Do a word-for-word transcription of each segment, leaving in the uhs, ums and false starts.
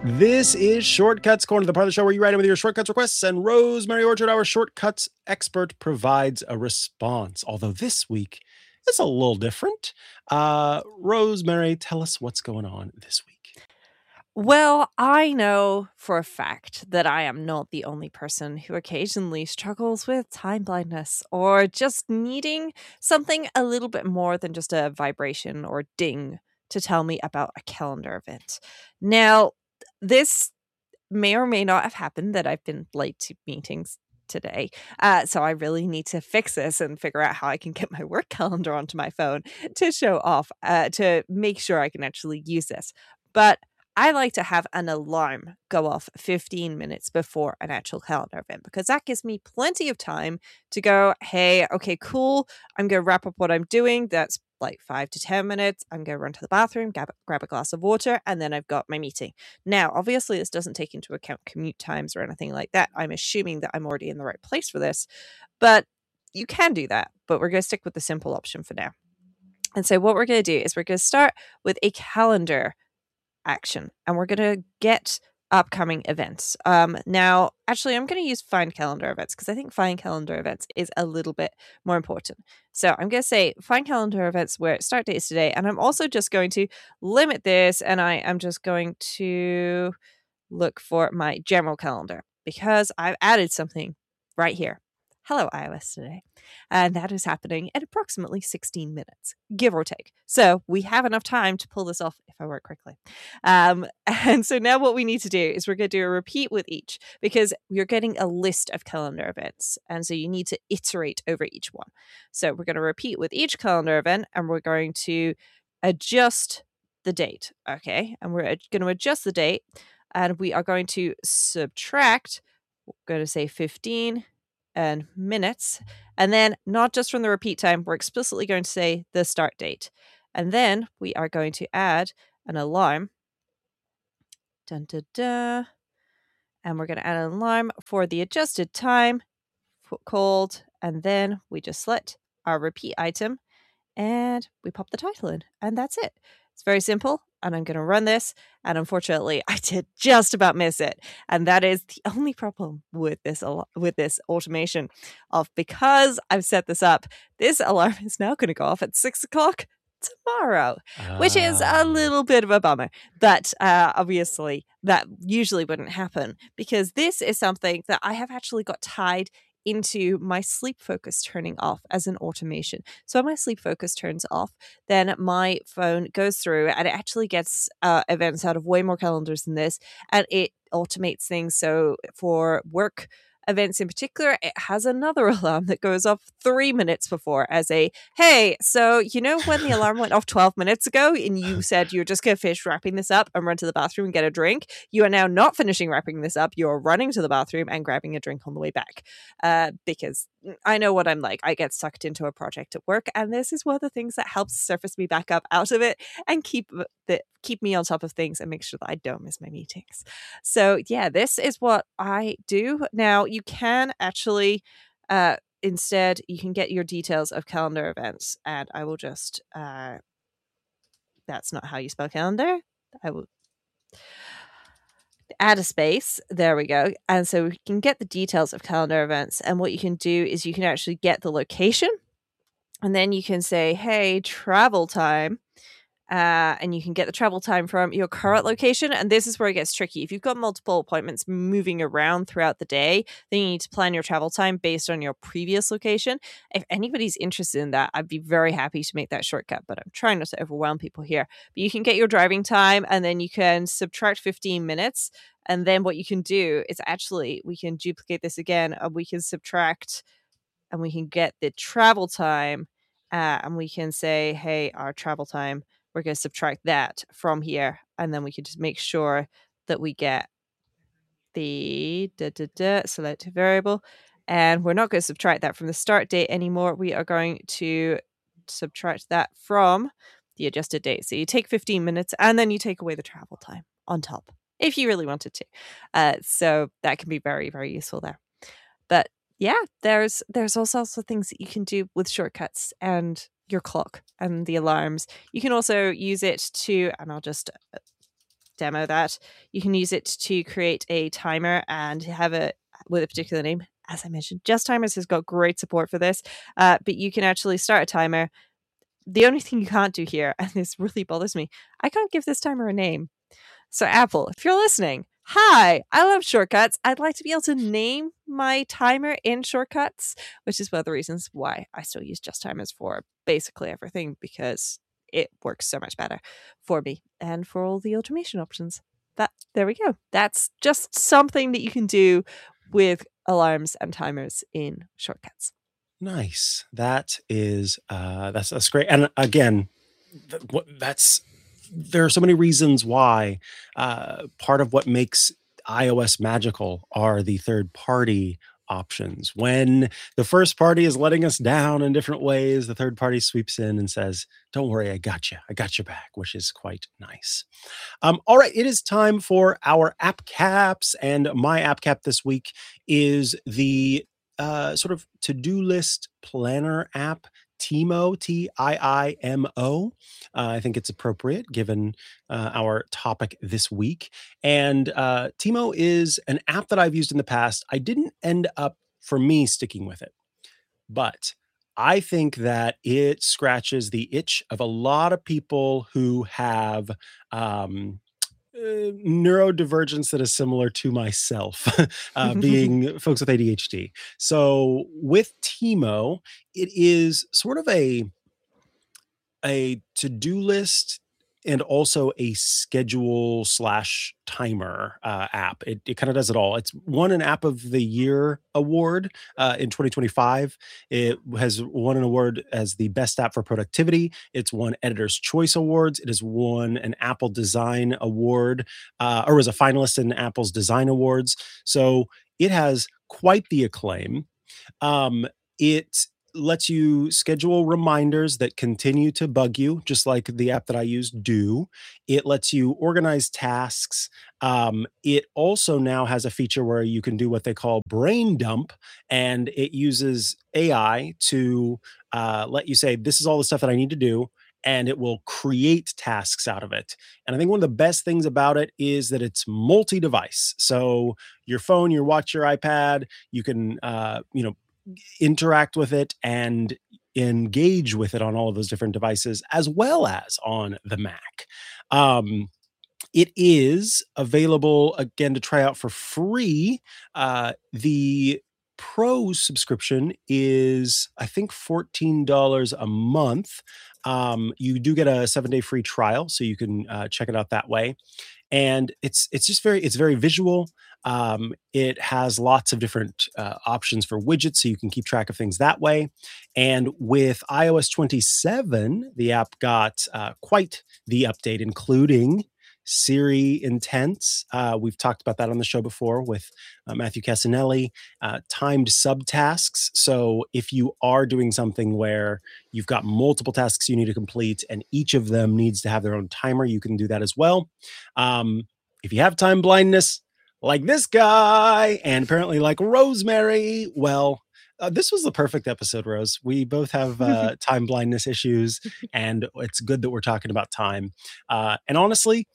This is Shortcuts Corner, the part of the show where you write in with your shortcuts requests, and Rosemary Orchard, our shortcuts expert, provides a response. Although this week it's a little different. Uh, Rosemary, tell us what's going on this week. Well, I know for a fact that I am not the only person who occasionally struggles with time blindness or just needing something a little bit more than just a vibration or ding to tell me about a calendar event. Now, this may or may not have happened that I've been late to meetings today. Uh, so I really need to fix this and figure out how I can get my work calendar onto my phone to show off, uh, to make sure I can actually use this. But I like to have an alarm go off fifteen minutes before an actual calendar event because that gives me plenty of time to go, hey, okay, cool. I'm going to wrap up what I'm doing. That's like five to ten minutes. I'm going to run to the bathroom, grab, grab a glass of water, and then I've got my meeting. Now, obviously, this doesn't take into account commute times or anything like that. I'm assuming that I'm already in the right place for this, but you can do that. But we're going to stick with the simple option for now. And so, what we're going to do is we're going to start with a calendar action, and we're going to get upcoming events. Um, now, actually, I'm going to use find calendar events because I think find calendar events is a little bit more important. So I'm going to say find calendar events where start date is today, and I'm also just going to limit this, and I am just going to look for my general calendar because I've added something right here. Hello, iOS today. And that is happening in approximately sixteen minutes, give or take. So we have enough time to pull this off if I work quickly. Um, and so now what we need to do is we're going to do a repeat with each because you're getting a list of calendar events. And so you need to iterate over each one. So we're going to repeat with each calendar event and we're going to adjust the date. Okay. And we're going to adjust the date and we are going to subtract, we're going to say fifteen and minutes. And then not just from the repeat time, we're explicitly going to say the start date. And then we are going to add an alarm. Dun, dun, dun. And we're going to add an alarm for the adjusted time called. And then we just select our repeat item and we pop the title in. And that's it. It's very simple. And I'm going to run this. And unfortunately, I did just about miss it. And that is the only problem with this with this automation of because I've set this up, this alarm is now going to go off at six o'clock tomorrow, Ah. which is a little bit of a bummer. But uh, obviously, that usually wouldn't happen because this is something that I have actually got tied into my sleep focus turning off as an automation. So when my sleep focus turns off, then my phone goes through and it actually gets uh, events out of way more calendars than this, and it automates things. So for work events in particular, it has another alarm that goes off three minutes before as a, hey, so you know when the alarm went off twelve minutes ago and you said you're just going to finish wrapping this up and run to the bathroom and get a drink? You are now not finishing wrapping this up. You're running to the bathroom and grabbing a drink on the way back. Uh, because I know what I'm like. I get sucked into a project at work, and this is one of the things that helps surface me back up out of it and keep the keep me on top of things and make sure that I don't miss my meetings. So yeah, this is what I do. Now you can actually uh instead you can get your details of calendar events, and I will just uh that's not how you spell calendar. I will add a space. There we go. And so we can get the details of calendar events. And what you can do is you can actually get the location. And then you can say, hey, travel time. Uh, and you can get the travel time from your current location. And this is where it gets tricky. If you've got multiple appointments moving around throughout the day, then you need to plan your travel time based on your previous location. If anybody's interested in that, I'd be very happy to make that shortcut, but I'm trying not to overwhelm people here. But you can get your driving time and then you can subtract fifteen minutes. And then what you can do is actually, we can duplicate this again and we can subtract and we can get the travel time uh, and we can say, hey, our travel time, we're going to subtract that from here. And then we can just make sure that we get the da, da, da, select variable. And we're not going to subtract that from the start date anymore. We are going to subtract that from the adjusted date. So you take fifteen minutes and then you take away the travel time on top if you really wanted to. Uh, so that can be very, very useful there. But yeah, there's there's all sorts of things that you can do with shortcuts and your clock and the alarms. You can also use it to, and I'll just demo that. You can use it to create a timer and have it with a particular name. As I mentioned, Just Timers has got great support for this, uh, but you can actually start a timer. The only thing you can't do here, and this really bothers me, I can't give this timer a name. So Apple, if you're listening, hi, I love shortcuts. I'd like to be able to name my timer in shortcuts, which is one of the reasons why I still use Just Timers for basically everything, because it works so much better for me and for all the automation options. That there we go. That's just something that you can do with alarms and timers in shortcuts. Nice. That is uh that's that's great. And again, th- what that's there are so many reasons why uh part of what makes iOS magical are the third party options. When the first party is letting us down in different ways, the third party sweeps in and says, "Don't worry, I got you. I got your back," which is quite nice. Um, all right, it is time for our app caps, and my app cap this week is the uh, sort of to-do list planner app, Timo, T I I M O. Uh, I think it's appropriate given uh, our topic this week. And uh, Timo is an app that I've used in the past. I didn't end up, for me, sticking with it, but I think that it scratches the itch of a lot of people who have um, uh, neurodivergence that is similar to myself, uh, being folks with A D H D. So with Timo, it is sort of a a to-do list and also a schedule slash timer uh, app. It, it kind of does it all. It's won an App of the Year award uh, in twenty twenty-five. It has won an award as the best app for productivity. It's won Editor's Choice Awards. It has won an Apple Design Award, uh, or was a finalist in Apple's Design Awards. So it has quite the acclaim. Um, it lets you schedule reminders that continue to bug you, just like the app that I use, Do. It lets you organize tasks. Um, it also now has a feature where you can do what they call brain dump, and it uses A I to uh, let you say, "This is all the stuff that I need to do." And it will create tasks out of it. And I think one of the best things about it is that it's multi-device. So your phone, your watch, your iPad, you can, uh, you know, interact with it and engage with it on all of those different devices, as well as on the Mac. Um, it is available again to try out for free. Uh, the Pro subscription is, I think, fourteen dollars a month. Um, you do get a seven day free trial, so you can uh, check it out that way. And it's it's just very it's very visual. Um, it has lots of different uh, options for widgets, so you can keep track of things that way. And with i O S twenty-seven, the app got uh, quite the update, including Siri Intense. Uh, we've talked about that on the show before with uh, Matthew Casanelli. Uh, timed subtasks. So if you are doing something where you've got multiple tasks you need to complete and each of them needs to have their own timer, you can do that as well. Um, if you have time blindness, like this guy, and apparently like Rosemary, well, uh, this was the perfect episode, Rose. We both have uh, time blindness issues, and it's good that we're talking about time. Uh, and honestly,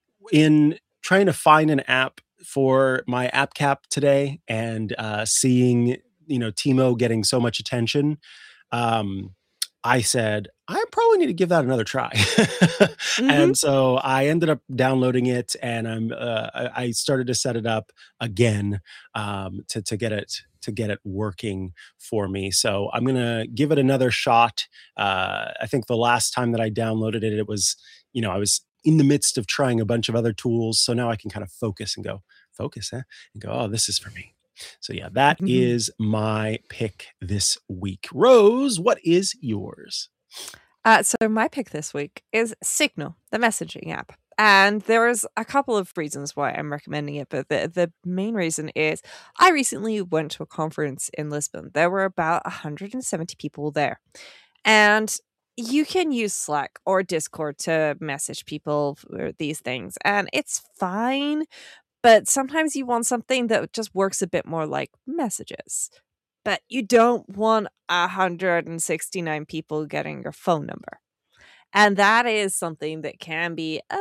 in trying to find an app for my app cap today and uh, seeing, you know, Timo getting so much attention, um, I said, I probably need to give that another try. Mm-hmm. And so I ended up downloading it, and I'm uh, I I started to set it up again um, to to get it to get it working for me. So I'm gonna give it another shot. Uh, I think the last time that I downloaded it, it was, you know, I was in the midst of trying a bunch of other tools. So now I can kind of focus and go, focus, eh? And go, oh, this is for me. So yeah, that Mm-hmm. is my pick this week. Rose, what is yours? Uh, so my pick this week is Signal, the messaging app. And there's a couple of reasons why I'm recommending it, but the, the main reason is I recently went to a conference in Lisbon. There were about one hundred seventy people there. And you can use Slack or Discord to message people for these things, and it's fine. But sometimes you want something that just works a bit more like messages. But you don't want one hundred sixty-nine people getting your phone number. And that is something that can be a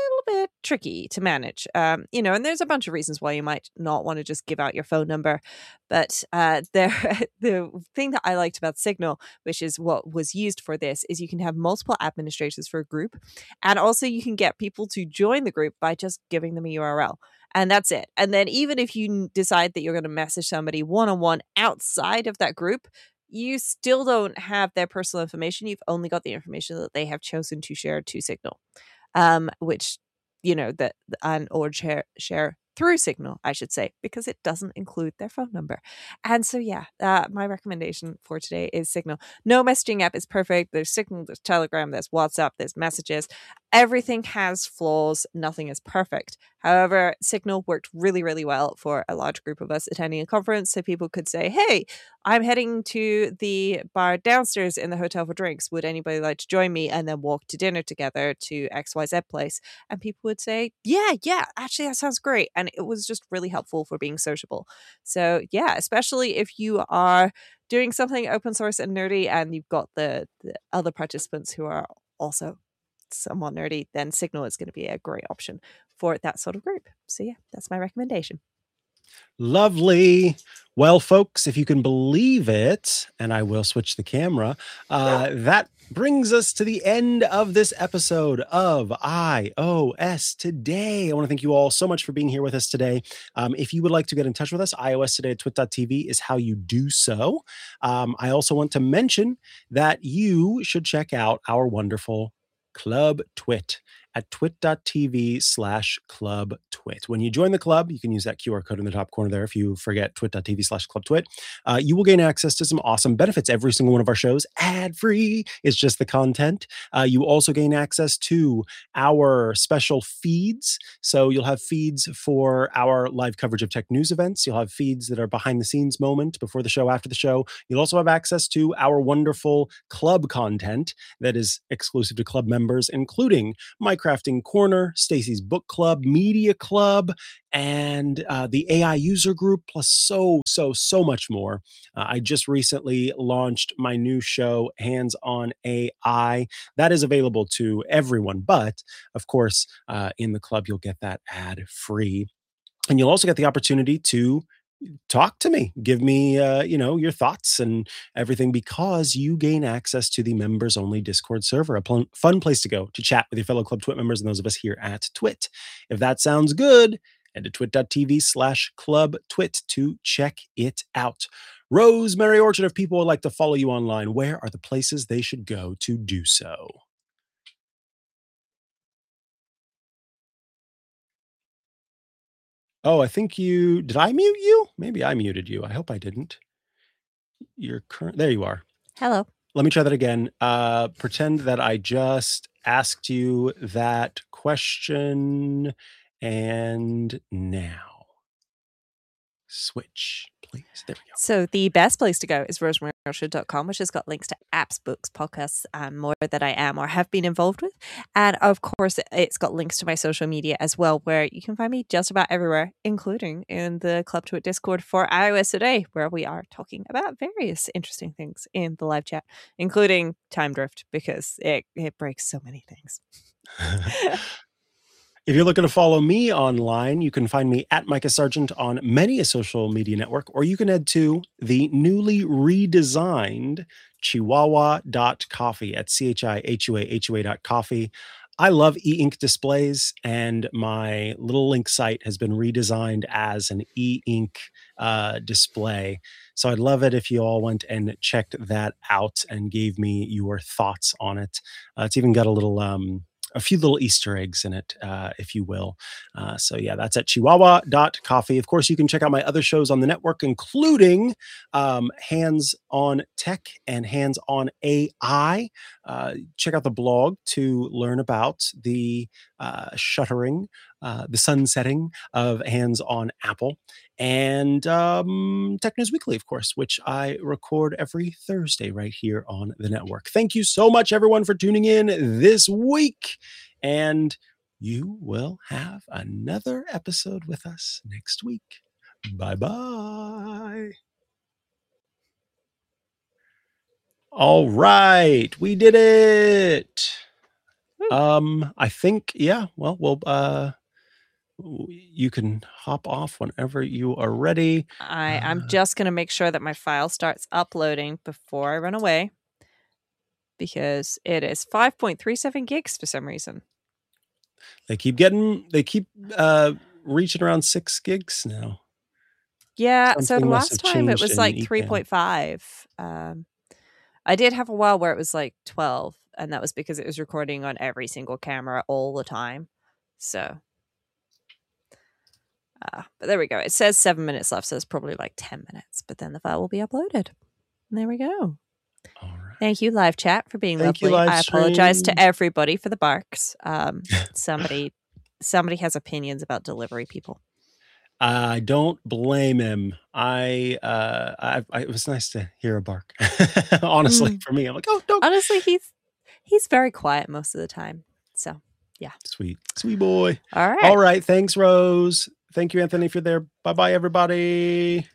little bit tricky to manage. Um, you know, and there's a bunch of reasons why you might not want to just give out your phone number. But uh, there, the thing that I liked about Signal, which is what was used for this, is you can have multiple administrators for a group. And also you can get people to join the group by just giving them a U R L. And that's it. And then even if you decide that you're going to message somebody one-on-one outside of that group, you still don't have their personal information. You've only got the information that they have chosen to share to Signal, um, which, you know, that and or share share through Signal, I should say, because it doesn't include their phone number. And so, yeah, uh, my recommendation for today is Signal. No messaging app is perfect. There's Signal, there's Telegram, there's WhatsApp, there's Messages. Everything has flaws. Nothing is perfect. However, Signal worked really, really well for a large group of us attending a conference. So people could say, hey, I'm heading to the bar downstairs in the hotel for drinks. Would anybody like to join me? And then walk to dinner together to X Y Z place. And people would say, yeah, yeah, actually, that sounds great. And it was just really helpful for being sociable. So yeah, especially if you are doing something open source and nerdy and you've got the, the other participants who are also somewhat nerdy, then Signal is going to be a great option for that sort of group. So yeah, that's my recommendation. Lovely. Well, folks, if you can believe it, and I will switch the camera, uh, that brings us to the end of this episode of iOS Today. I want to thank you all so much for being here with us today. Um, if you would like to get in touch with us, iOS Today at twit dot t v is how you do so. Um, I also want to mention that you should check out our wonderful Club Twit at twit dot t v slash club twit. When you join the club, you can use that Q R code in the top corner there. If you forget twit dot t v slash club twit, uh, you will gain access to some awesome benefits. Every single one of our shows, ad free. It's just the content. Uh, you also gain access to our special feeds. So you'll have feeds for our live coverage of tech news events. You'll have feeds that are behind the scenes moment, before the show, after the show. You'll also have access to our wonderful club content that is exclusive to club members, including my Crafting Corner, Stacy's Book Club, Media Club, and uh, the A I user group, plus so, so, so much more. Uh, I just recently launched my new show, Hands on A I. That is available to everyone, but of course, uh, in the club, you'll get that ad free. And you'll also get the opportunity to talk to me, give me, uh, you know, your thoughts and everything, because you gain access to the members only Discord server, a pl- fun place to go to chat with your fellow Club Twit members and those of us here at Twit. If that sounds good, head to twit dot t v slash club twit to check it out. Rosemary Orchard, if people would like to follow you online, where are the places they should go to do so? Oh, I think you, did I mute you? Maybe I muted you. I hope I didn't. You're current, there you are. Hello. Let me try that again. Uh, pretend that I just asked you that question, and now switch, please. There we go. So the best place to go is rosemary orchard dot com, which has got links to apps, books, podcasts, and more that I am or have been involved with. And of course, it's got links to my social media as well, where you can find me just about everywhere, including in the Club Twit Discord for iOS Today, where we are talking about various interesting things in the live chat, including time drift, because it, it breaks so many things. If you're looking to follow me online, you can find me at Micah Sargent on many a social media network, or you can head to the newly redesigned chihuahua dot coffee at C H I H U A H U A dot coffee. I love e-ink displays, and my little link site has been redesigned as an e-ink uh, display. So I'd love it if you all went and checked that out and gave me your thoughts on it. Uh, it's even got a little... Um, a few little Easter eggs in it, uh, if you will. Uh, so yeah, that's at chihuahua dot coffee. Of course, you can check out my other shows on the network, including um, Hands on Tech and Hands on A I. Uh, check out the blog to learn about the uh, shuttering, uh, the sunsetting of Hands on Apple, and um, Tech News Weekly, of course, which I record every Thursday right here on the network. Thank you so much, everyone, for tuning in this week. And you will have another episode with us next week. Bye-bye. All right, we did it. Woo. Um, I think, yeah, well, we'll, uh, w- you can hop off whenever you are ready. I, I'm Uh, just going to make sure that my file starts uploading before I run away because it is five point three seven gigs for some reason. they keep getting, they keep uh, reaching around six gigs now. Yeah, so Something must last have time it changed was in like E P A M. three point five. Um, I did have a while where it was like twelve, and that was because it was recording on every single camera all the time. So, uh, but there we go. It says seven minutes left, so it's probably like ten minutes, but then the file will be uploaded. And there we go. All right. Thank you, live chat, for being Thank you, lovely. live I apologize stream. to everybody for the barks. Um, somebody, somebody has opinions about delivery people. I don't blame him. I, uh, I, I, it was nice to hear a bark. Honestly, Mm. for me, I'm like, oh, dog. Honestly, he's he's very quiet most of the time. So, yeah. Sweet, sweet boy. All right. All right. Thanks, Rose. Thank you, Anthony, if you're there. Bye bye, everybody.